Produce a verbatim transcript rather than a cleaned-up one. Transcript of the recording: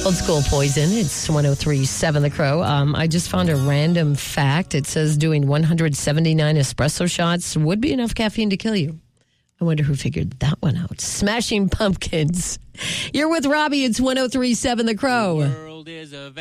Old school poison. It's one oh three point seven The Crow. Um, I just found a random fact. It says doing one hundred seventy-nine espresso shots would be enough caffeine to kill you. I wonder who figured that one out. Smashing Pumpkins. You're with Robbie. It's one oh three point seven The Crow. The world is a